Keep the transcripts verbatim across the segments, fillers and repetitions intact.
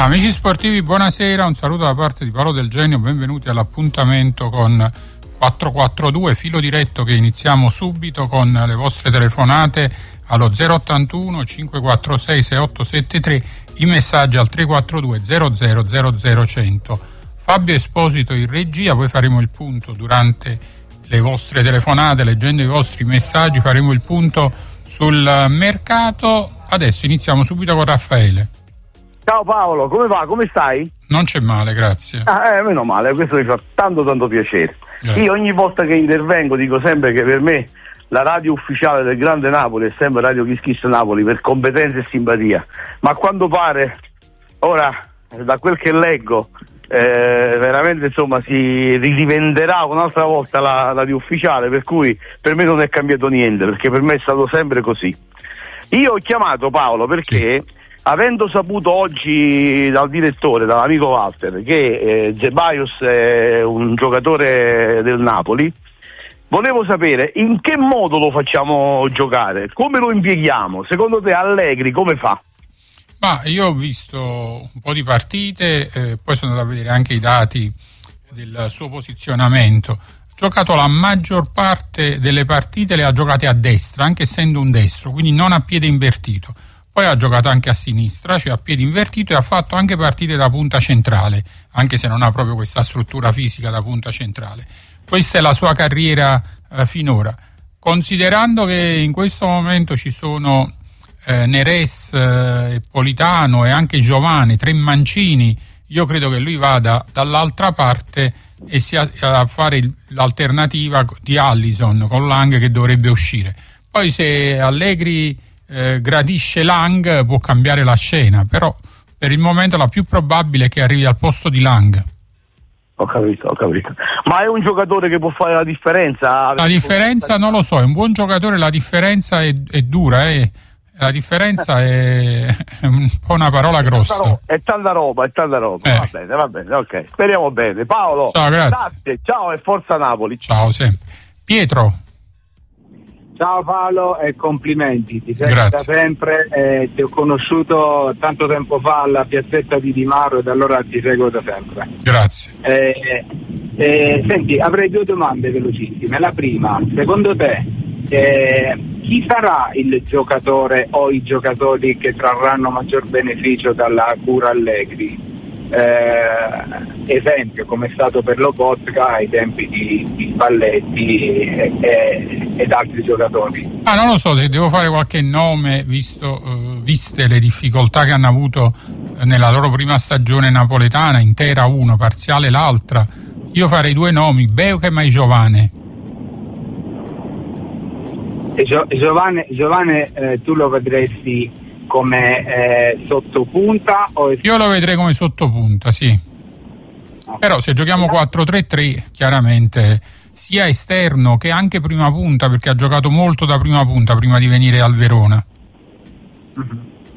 Amici sportivi, buonasera, un saluto da parte di Paolo Del Genio, benvenuti all'appuntamento con quattro quattro due, filo diretto, che iniziamo subito con le vostre telefonate allo zero ottantuno cinque quattro sei sei otto sette tre, i messaggi al tre quattro due zero zero zero zero cento. Fabio Esposito in regia, poi faremo il punto durante le vostre telefonate, leggendo i vostri messaggi, faremo il punto sul mercato. Adesso iniziamo subito con Raffaele. Ciao Paolo, come va? Come stai? Non c'è male, grazie. Ah, eh, meno male, questo mi fa tanto tanto piacere. Grazie. Io ogni volta che intervengo dico sempre che per me la radio ufficiale del Grande Napoli è sempre Radio Kiss Kiss Napoli, per competenza e simpatia. Ma a quanto pare, ora, da quel che leggo, eh, veramente insomma si rivenderà un'altra volta la radio ufficiale, per cui per me non è cambiato niente, perché per me è stato sempre così. Io ho chiamato Paolo perché... Sì. Avendo saputo oggi dal direttore, dall'amico Walter, che eh, Ceballos è un giocatore del Napoli, volevo sapere in che modo lo facciamo giocare, come lo impieghiamo. Secondo te Allegri come fa? Ma io ho visto un po' di partite, eh, poi sono andato a vedere anche i dati del suo posizionamento. Ha giocato la maggior parte delle partite, le ha giocate a destra, anche essendo un destro, quindi non a piede invertito. Poi ha giocato anche a sinistra, cioè a piedi invertito, e ha fatto anche partite da punta centrale, anche se non ha proprio questa struttura fisica da punta centrale. Questa è la sua carriera eh, finora. Considerando che in questo momento ci sono eh, Neres, eh, Politano e anche Giovane, tre mancini, io credo che lui vada dall'altra parte e sia a fare l'alternativa di Alisson con Lang, che dovrebbe uscire. Poi se Allegri Eh, gradisce Lang può cambiare la scena, però per il momento la più probabile è che arrivi al posto di Lang. Ho capito, ho capito. Ma è un giocatore che può fare la differenza? La differenza non lo so, è un buon giocatore, la differenza è, è dura, eh. La differenza è, è un po' una parola grossa. È tanta roba, è tanta roba. Eh. Va bene, va bene, ok. Speriamo bene. Paolo, ciao, grazie. grazie, ciao e forza Napoli. Ciao, sempre. Pietro. Ciao Paolo e complimenti, ti seguo da sempre, eh, ti ho conosciuto tanto tempo fa alla piazzetta di Di Maro e da allora ti seguo da sempre. Grazie. Eh, eh, senti, avrei due domande velocissime. La prima, secondo te eh, chi sarà il giocatore o i giocatori che trarranno maggior beneficio dalla cura Allegri? Eh, esempio come è stato per Lobotka ai tempi di, di Spalletti e, e, ed altri giocatori. Ah, non lo so, devo fare qualche nome visto, uh, viste le difficoltà che hanno avuto nella loro prima stagione napoletana, intera uno, parziale l'altra. Io farei due nomi, Beukema e Giovane. E Gio, Giovane, Giovane eh, tu lo vedresti come eh, sottopunta o es- io lo vedrei come sottopunta, sì. Okay. Però se giochiamo quattro tre tre chiaramente sia esterno che anche prima punta, perché ha giocato molto da prima punta prima di venire al Verona. Mm-hmm.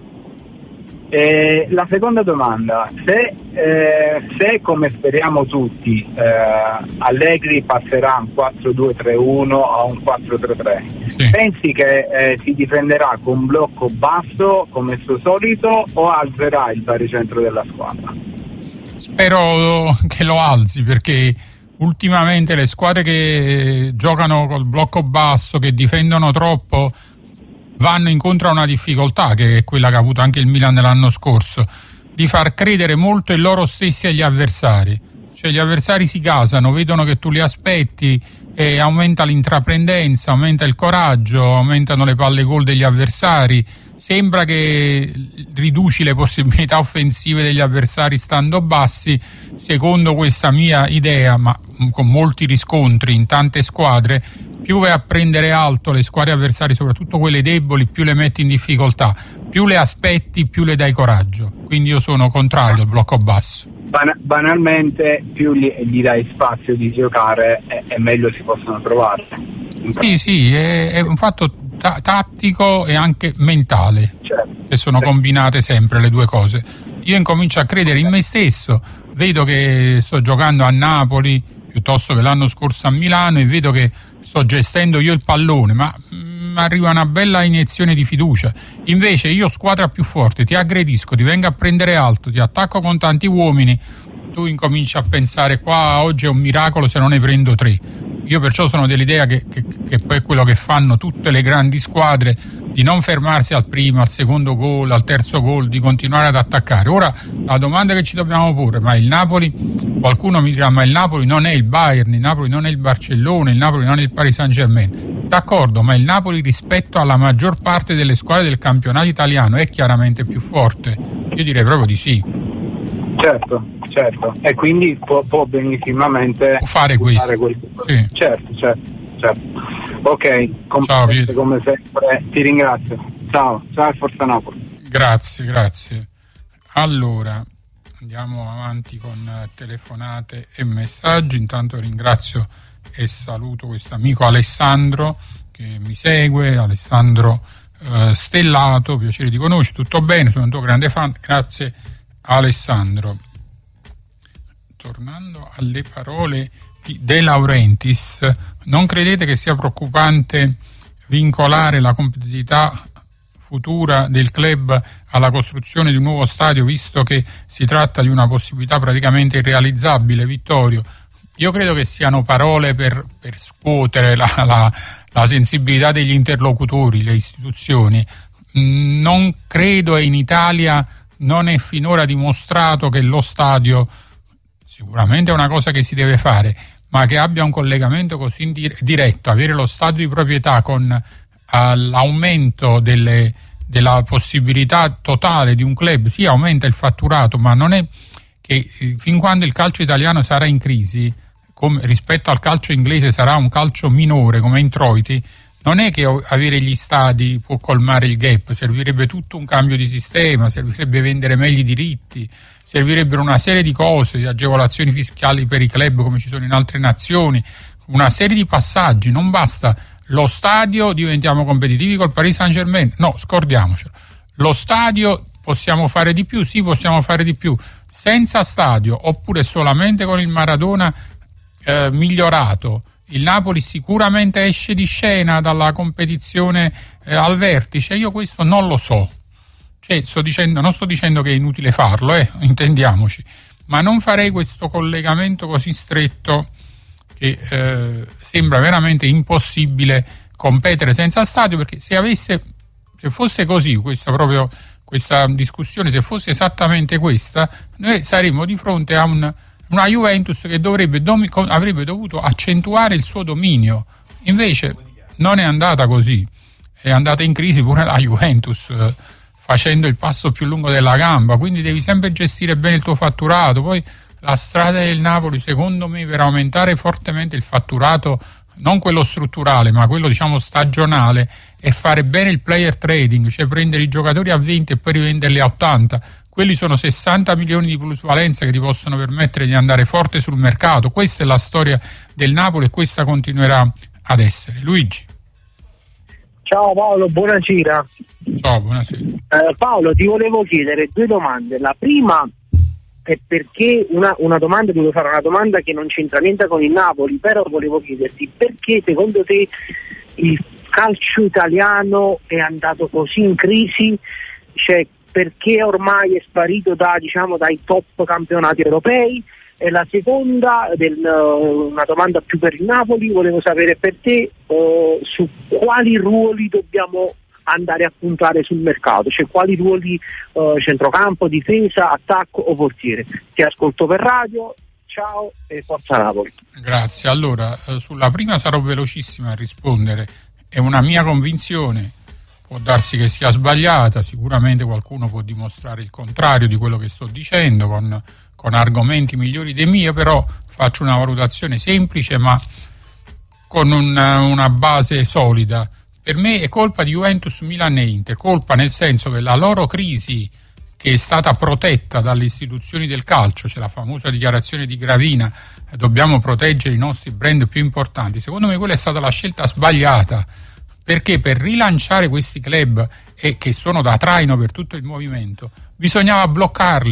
Eh, la seconda domanda, se, eh, se come speriamo tutti eh, Allegri passerà un quattro due tre uno a un quattro tre tre, sì, pensi che eh, si difenderà con blocco basso come suo solito o alzerà il baricentro della squadra? Spero che lo alzi, perché ultimamente le squadre che giocano col blocco basso, che difendono troppo, vanno incontro a una difficoltà, che è quella che ha avuto anche il Milan l'anno scorso, di far credere molto in loro stessi agli avversari. Cioè gli avversari si gasano, vedono che tu li aspetti e aumenta l'intraprendenza, aumenta il coraggio, aumentano le palle gol degli avversari. Sembra che riduci le possibilità offensive degli avversari stando bassi. Secondo questa mia idea, ma con molti riscontri in tante squadre, più vai a prendere alto le squadre avversarie, soprattutto quelle deboli, più le metti in difficoltà, più le aspetti, più le dai coraggio. Quindi io sono contrario al blocco basso. Ban- banalmente più gli, gli dai spazio di giocare e, e meglio si possono trovare. Sì, sì, è, è un fatto t- tattico e anche mentale, certo, che sono certo. combinate sempre le due cose. Io incomincio a credere in me stesso, vedo che sto giocando a Napoli piuttosto che l'anno scorso a Milano e vedo che sto gestendo io il pallone, ma mh, arriva una bella iniezione di fiducia. Invece io, squadra più forte, ti aggredisco, ti vengo a prendere alto, ti attacco con tanti uomini, tu incominci a pensare qua oggi è un miracolo se non ne prendo tre. Io perciò sono dell'idea che, che, che poi è quello che fanno tutte le grandi squadre, di non fermarsi al primo, al secondo gol, al terzo gol, di continuare ad attaccare. Ora la domanda che ci dobbiamo porre, ma il Napoli, qualcuno mi dirà, ma il Napoli non è il Bayern, il Napoli non è il Barcellona, il Napoli non è il Paris Saint-Germain. D'accordo, ma il Napoli rispetto alla maggior parte delle squadre del campionato italiano è chiaramente più forte? Io direi proprio di sì. Certo, certo, e quindi può, può benissimamente fare questo. Fare questo. Sì. Certo, certo, certo. Ok, ciao, come sempre, ti ringrazio. Ciao, ciao Forza Napoli. Grazie, grazie. Allora, andiamo avanti con telefonate e messaggi. Intanto ringrazio e saluto questo amico Alessandro che mi segue, Alessandro eh, Stellato, piacere di conoscere, tutto bene, sono un tuo grande fan, grazie Alessandro. Tornando alle parole di De Laurentiis, non credete che sia preoccupante vincolare la competitività futura del club alla costruzione di un nuovo stadio, visto che si tratta di una possibilità praticamente irrealizzabile, Vittorio? Io credo che siano parole per, per scuotere la, la, la sensibilità degli interlocutori, le istituzioni. Non credo, e in Italia non è finora dimostrato che lo stadio, sicuramente è una cosa che si deve fare, ma che abbia un collegamento così diretto, avere lo stadio di proprietà con uh, l'aumento delle, della possibilità totale di un club, sì, aumenta il fatturato, ma non è che eh, fin quando il calcio italiano sarà in crisi, come, rispetto al calcio inglese sarà un calcio minore come introiti, non è che avere gli stadi può colmare il gap, servirebbe tutto un cambio di sistema, servirebbe vendere meglio i diritti, servirebbero una serie di cose, di agevolazioni fiscali per i club come ci sono in altre nazioni, una serie di passaggi. Non basta lo stadio, diventiamo competitivi col Paris Saint-Germain, no, scordiamocelo. Lo stadio possiamo fare di più, sì, possiamo fare di più, senza stadio oppure solamente con il Maradona eh, migliorato. Il Napoli sicuramente esce di scena dalla competizione eh, al vertice, io questo non lo so. Cioè, sto dicendo, non sto dicendo che è inutile farlo, eh, intendiamoci, ma non farei questo collegamento così stretto che eh, sembra veramente impossibile competere senza stadio, perché se avesse, se fosse così, questa proprio questa discussione, se fosse esattamente questa, noi saremmo di fronte a un una Juventus che dovrebbe domi- avrebbe dovuto accentuare il suo dominio. Invece non è andata così, è andata in crisi pure la Juventus, eh, facendo il passo più lungo della gamba, quindi devi sempre gestire bene il tuo fatturato. Poi la strada del Napoli, secondo me, per aumentare fortemente il fatturato, non quello strutturale ma quello diciamo stagionale, è fare bene il player trading, cioè prendere i giocatori a venti e poi rivenderli a ottanta. Quelli sono sessanta milioni di plusvalenza che ti possono permettere di andare forte sul mercato. Questa è la storia del Napoli e questa continuerà ad essere. Luigi. Ciao Paolo, buonasera. Ciao, buonasera. Eh, Paolo, ti volevo chiedere due domande. La prima è perché una, una domanda, devo fare una domanda che non c'entra niente con il Napoli, però volevo chiederti perché secondo te il calcio italiano è andato così in crisi, cioè perché ormai è sparito da, diciamo, dai top campionati europei? E la seconda, del, uh, una domanda più per il Napoli, volevo sapere per te uh, su quali ruoli dobbiamo andare a puntare sul mercato, cioè quali ruoli, uh, centrocampo, difesa, attacco o portiere. Ti ascolto per radio, ciao e forza Napoli. Grazie. Allora, eh, sulla prima sarò velocissima a rispondere, è una mia convinzione. Può darsi che sia sbagliata, sicuramente qualcuno può dimostrare il contrario di quello che sto dicendo con, con argomenti migliori dei miei, però faccio una valutazione semplice ma con una, una base solida. Per me è colpa di Juventus, Milan e Inter, colpa nel senso che la loro crisi, che è stata protetta dalle istituzioni del calcio, c'è la famosa dichiarazione di Gravina, dobbiamo proteggere i nostri brand più importanti, secondo me quella è stata la scelta sbagliata. Perché per rilanciare questi club, e che sono da traino per tutto il movimento, bisognava bloccarli,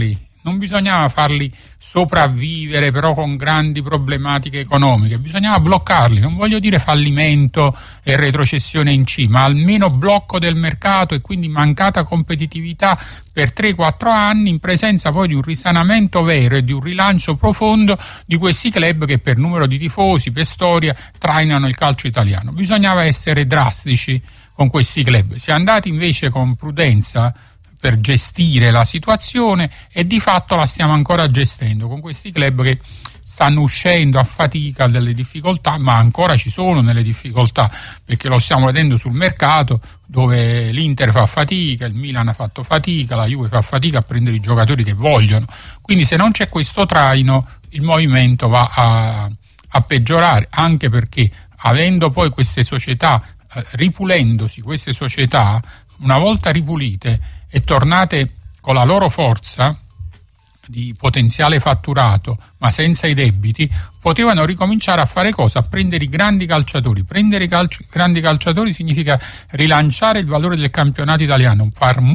non bisognava farli sopravvivere però con grandi problematiche economiche, bisognava bloccarli, non voglio dire fallimento e retrocessione in C, ma almeno blocco del mercato e quindi mancata competitività per tre quattro anni, in presenza poi di un risanamento vero e di un rilancio profondo di questi club che per numero di tifosi, per storia, trainano il calcio italiano. Bisognava essere drastici con questi club, si è andati invece con prudenza per gestire la situazione e di fatto la stiamo ancora gestendo con questi club che stanno uscendo a fatica dalle difficoltà, ma ancora ci sono nelle difficoltà, perché lo stiamo vedendo sul mercato dove l'Inter fa fatica, il Milan ha fatto fatica, la Juve fa fatica a prendere i giocatori che vogliono, quindi se non c'è questo traino il movimento va a, a peggiorare, anche perché avendo poi queste società, eh, ripulendosi queste società, una volta ripulite e tornate con la loro forza di potenziale fatturato ma senza i debiti, potevano ricominciare a fare cosa? A prendere i grandi calciatori. Prendere i calci- grandi calciatori significa rilanciare il valore del campionato italiano, far